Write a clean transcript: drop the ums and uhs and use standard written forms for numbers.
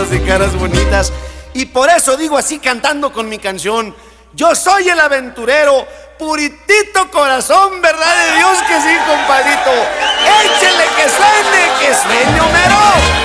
De caras bonitas. Y por eso digo así cantando con mi canción: yo soy el aventurero, puritito corazón, verdad de Dios que sí, compadrito. Échele que suene, Homero.